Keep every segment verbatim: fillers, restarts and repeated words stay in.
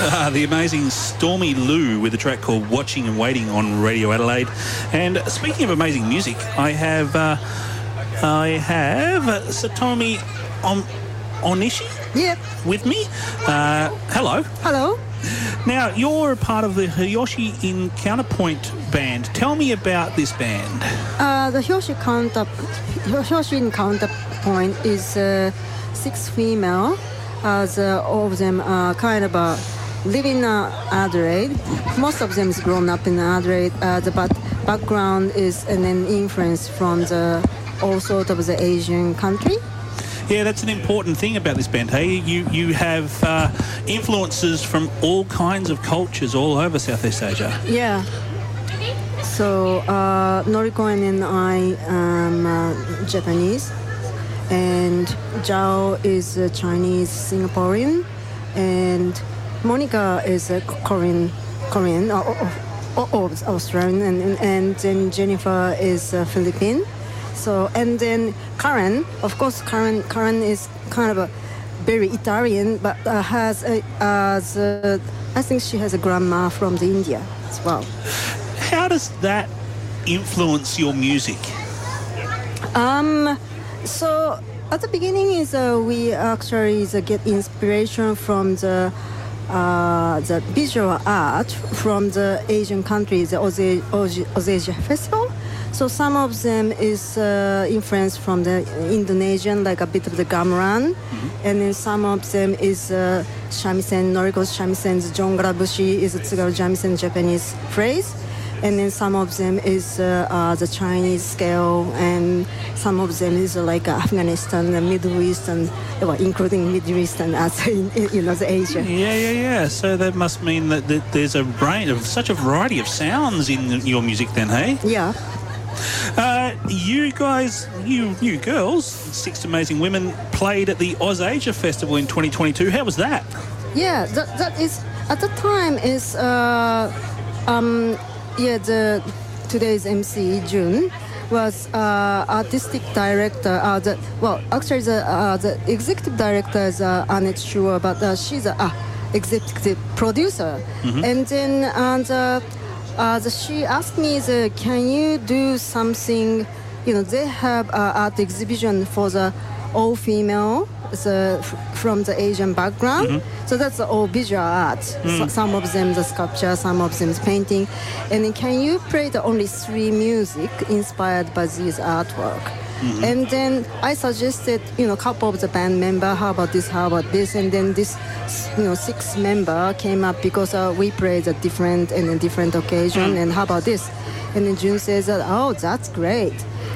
Uh, the amazing Stormy Lou with a track called Watching and Waiting on Radio Adelaide. And speaking of amazing music, I have uh, I have Satomi on Onishi Yep. with me. Uh, hello. Hello. Now, you're a part of the Hiyoshi in Counterpoint band. Tell me about this band. Uh, the Hiyoshi Counter, Hiyoshi in Counterpoint is uh, six female. As uh, all of them are kind of uh, live in uh, Adelaide. Most of them is grown up in Adelaide. Uh, the but background is and an influence from the all sort of the Asian country. Yeah, that's an important thing about this band, hey? You you have uh, influences from all kinds of cultures all over Southeast Asia. Yeah. So uh, Noriko and I am uh, Japanese, and Zhao is a Chinese Singaporean, and Monica is a Korean, Korean or, or, or Australian, and, and, and then Jennifer is a Philippine. So, and then Karen, of course, Karen, Karen is kind of a very Italian, but uh, has a, as a, I think she has a grandma from the India as well. How does that influence your music? Um, so at the beginning is uh, we actually is, uh, get inspiration from the uh, the visual art from the Asian countries, the Oze- Oze- Ozasia Festival. So some of them is uh, influenced from the Indonesian, like a bit of the gamelan, mm-hmm. and then some of them is uh, shamisen, Noriko's shamisen's jongarabushi is a tsugaru shamisen Japanese phrase, and then some of them is uh, uh, the Chinese scale, and some of them is uh, like Afghanistan, the Middle East, and well, including Middle East and as in, you know, the Asia. Yeah, yeah, yeah. So that must mean that, that there's a range of such a variety of sounds in your music, then, hey? Yeah. Uh, you guys, you you girls, six amazing women, played at the Ozasia Festival in twenty twenty-two. How was that? Yeah, that, that is at the time is uh, um, yeah the today's M C June was uh, artistic director. Uh, the, well, actually the uh, the executive director is uh, Annette Schur, but uh, she's a uh, executive producer, mm-hmm. and then and. Uh, Uh, the, she asked me, the, can you do something, you know, they have uh, art exhibition for the all-female the, f- from the Asian background. Mm-hmm. So that's all visual art. Mm. So, some of them the sculpture, some of them is painting. And then can you play the only three music inspired by this artwork? Mm-hmm. And then I suggested, you know, a couple of the band member, how about this, how about this? And then this, you know, six member came up because uh, we played a different and a different occasion. Mm. And how about this? And then June says, that, oh, that's great.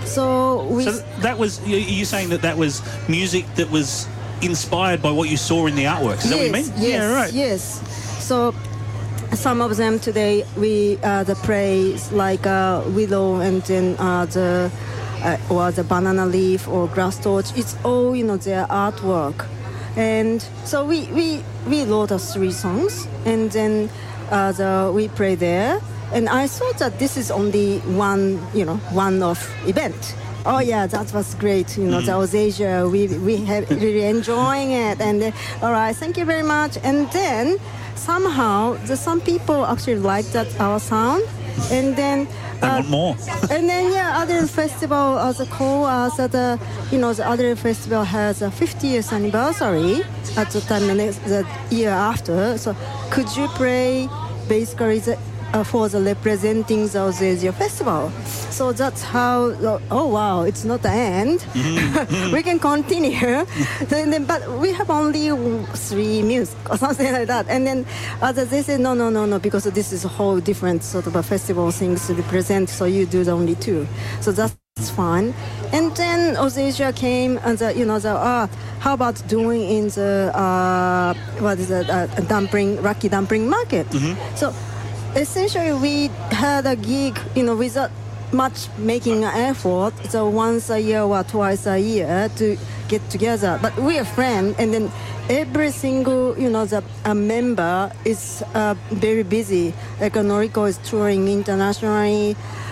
So we... So that was, are you saying that that was music that was inspired by what you saw in the artworks? Is yes, that what you mean? Yes, yeah, right. Yes. So some of them today, we, uh, the praise like uh, willow and then uh, the... Uh, or the banana leaf or grass torch, it's all, you know, their artwork. And so we we, we wrote uh, three songs, and then uh, the, we play there. And I thought that this is only one, you know, one-off event. Oh yeah, that was great. You know, mm. that was Asia. We we had really enjoying it. And then, all right, thank you very much. And then somehow, the, some people actually liked that our sound, and then. They want more. And then, yeah, other festival as a call as the, you know, the other festival has a fiftieth anniversary at the time, the, next, the year after. So could you play basically the, uh, for the representing the Ozasia Festival? So that's how, uh, oh wow, it's not the end. Mm-hmm. We can continue. then, then, but we have only three music or something like that. And then others, they say, no, no, no, no, because this is a whole different sort of a festival things to represent, so you do the only two. So that's fine. And then Ozasia came and, the, you know, the, uh, how about doing in the, uh, what is it, uh, dumpling, Lucky Dumpling Market? Mm-hmm. So essentially we had a gig, you know, without much making an effort, so once a year or twice a year to get together. But we are friends, and then every single, you know, the a member is uh, very busy. Like uh, Noriko is touring internationally.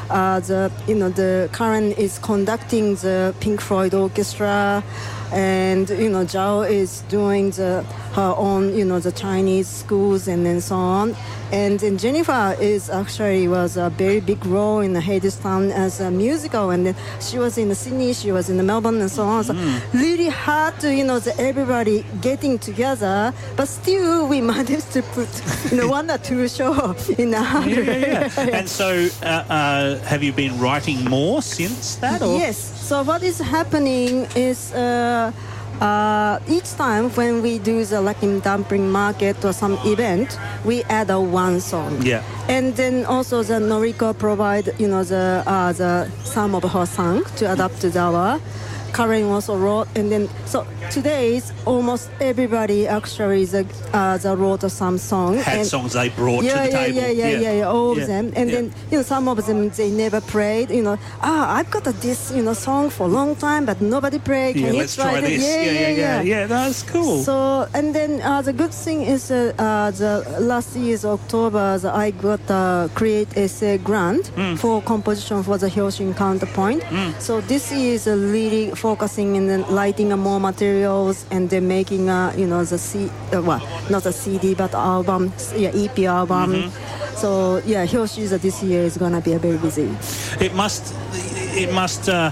uh, the you know the Karen is conducting the Pink Floyd orchestra, and you know Zhao is doing the her own you know the Chinese schools and then so on. And then Jennifer is actually was a very big role in the Hadestown as a musical, and then she was in Sydney, she was in Melbourne, and so on. So Mm. really hard to you know the everybody getting together, but still we managed to put you know one or two show in a Yeah, hundred. yeah, yeah. And so, uh, uh, have you been writing more since that? Or? Yes. So what is happening is uh, uh, each time when we do the like in dumpling market or some event, we add a one song. Yeah. And then also the Noriko provide you know the uh, the some of her song to adapt to our. Karen also wrote, and then so today is almost everybody actually the uh, the wrote some song. Had and songs they brought yeah, to the yeah, table. yeah, yeah, yeah, yeah, all Yeah. of them. And Yeah. then you know some of them they never played. You know, ah, I've got a, this you know song for a long time, but nobody played. Yeah, Can you let's try it? this. Yeah, yeah, yeah. yeah. Yeah, that's cool. So and then uh, the good thing is uh, uh, the last year's October the, I got a create essay grant Mm. for composition for the Hyoshin counterpoint. So this is uh, really focusing in the lighting uh, more materials and then making uh, you know the C uh, well not a C D but album yeah E P album. Mm-hmm. So yeah, Hyoshi's uh, this year is gonna be a very busy. It must, it must, uh,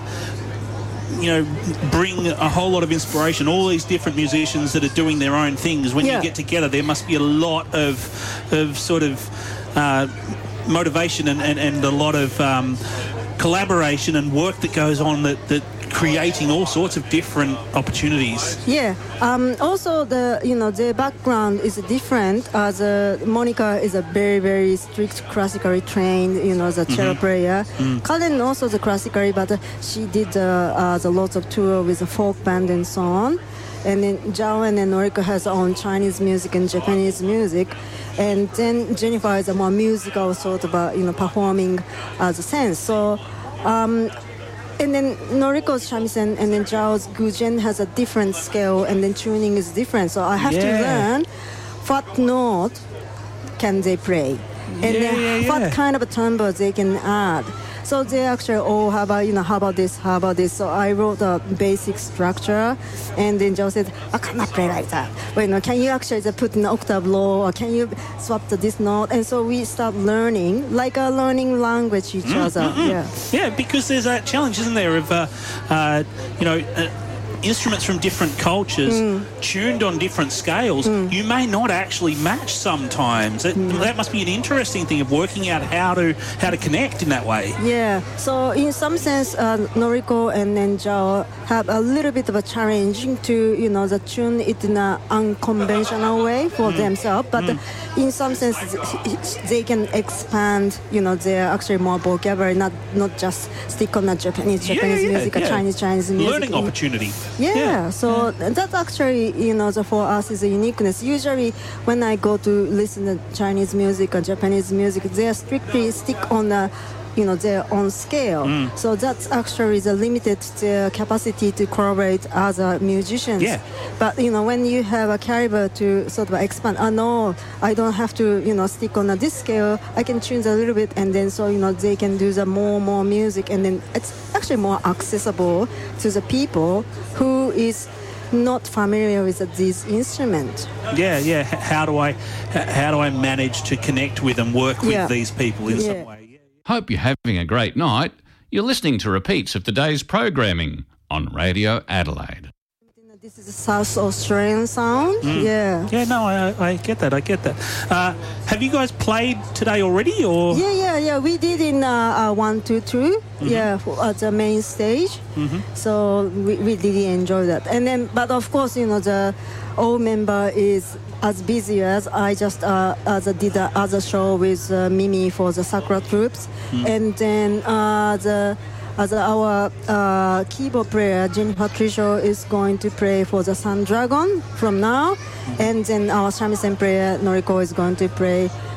you know, bring a whole lot of inspiration. All these different musicians that are doing their own things. When Yeah. you get together, there must be a lot of, of sort of uh, motivation and, and, and a lot of um, collaboration and work that goes on that, that creating all sorts of different opportunities. Yeah. Um, also, the you know the background is different. Uh, the Monica is a very very strict classically trained you know the cello player. Karen also the classically, but uh, she did uh, uh, the lots of tour with a folk band and so on. And then Zhao and then Noriko has her own Chinese music and Japanese music. And then Jennifer is a more musical sort of a, you know performing as a sense. So. Um, And then Noriko's shamisen and then Zhao's gujen has a different scale and then tuning is different. So I have to Yeah. learn what note can they play and Yeah, then yeah, yeah. what kind of a timbre they can add. So they actually, oh, how about, you know, how about this, how about this? So I wrote a basic structure and then Zhao said, I cannot play like that. But, you know, can you actually just put an octave low or can you swap to this note? And so we start learning, like a learning language each other. Yeah. Yeah, because there's that challenge, isn't there, of, uh, uh, you know, uh, instruments from different cultures tuned on different scales. You may not actually match sometimes. That, that must be an interesting thing of working out how to how to connect in that way. Yeah, so in some sense, uh, Noriko and then Zhao have a little bit of a challenge to, you know, the tune it in an unconventional way for themselves. But in some sense, they can expand, you know, their actually more vocabulary, not not just stick on the Japanese, Japanese yeah, yeah, music, or yeah. Chinese, Chinese music. Learning opportunity. Yeah, Yeah. so that actually, you know, the, for us is a uniqueness. Usually, when I go to listen to Chinese music or Japanese music, they are strictly stick on the, you know, their own scale. So that's actually the limited their capacity to collaborate other musicians. Yeah. But you know, when you have a caliber to sort of expand, oh no, I don't have to, you know, stick on a this scale. I can change a little bit, and then so you know they can do the more more music, and then it's actually more accessible to the people who is not familiar with these instruments. Yeah, yeah. H- How do I h- how do I manage to connect with and work with Yeah. these people in Yeah. some way? Hope you're having a great night. You're listening to repeats of today's programming on Radio Adelaide. This is a South Australian sound. Yeah. Yeah, no, I, I get that. I get that. Uh, have you guys played today already, or? Yeah, yeah, yeah. We did in uh, uh, one, two, two. Yeah, for, at the main stage. So we, we really enjoy that. And then, but of course, you know, the old member is as busy as I just uh, as I did the other show with uh, Mimi for the Sakura troops, and then uh, the. As our uh, keyboard player, Jenny Patricio, is going to play for the Sun Dragon from now. And then our shamisen player, Noriko, is going to play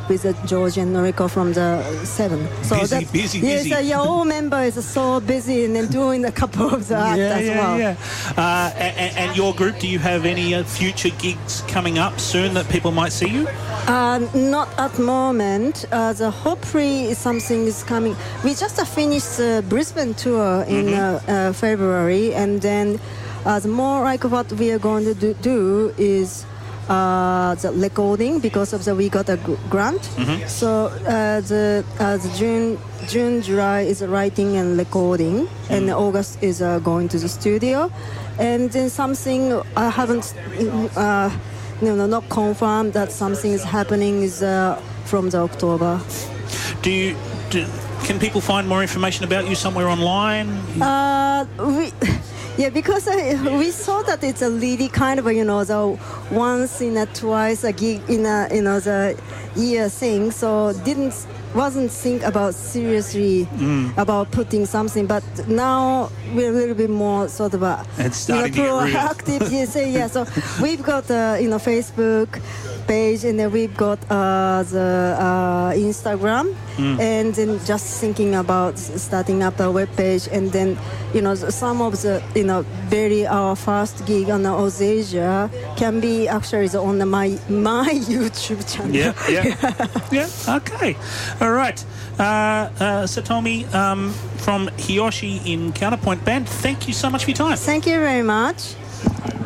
with uh, George and Noriko from the Seven. So Busy, that, busy, yes, busy. uh, yeah, all members are so busy and then doing a couple of the act Yeah, as yeah, well. yeah. Uh, and, and your group, do you have any uh, future gigs coming up soon that people might see you? Uh, not at the moment. Uh, the hopefully something is coming. We just uh, finished the Brisbane tour in Mm-hmm. uh, uh, February, and then uh, the more like what we are going to do, do is uh, the recording because of the we got a gr- grant. Mm-hmm. So uh, the, uh, the June, June, July is writing and recording, and August is uh, going to the studio, and then something I haven't. Uh, No, no, not confirmed that something is happening is uh, from the October. Do you... Do, can people find more information about you somewhere online? Uh, we, yeah, because uh, we saw that it's a really kind of a, you know, the once in a twice a gig in a, you know, the year thing. So didn't wasn't think about seriously Mm. about putting something, but now we're a little bit more sort of a It's you know, starting to get real. proactive. Yes, yeah. So we've got uh, you know Facebook page, and then we've got uh, the uh, Instagram, Mm. and then just thinking about s- starting up a web page, and then you know s- some of the you know very our first gig on the Ozasia can be actually the- on the, my my YouTube channel. Yeah, yeah, yeah. Okay, all right. Uh, uh, Satomi um, from Hiyoshi in Counterpoint Band. Thank you so much for your time. Thank you very much.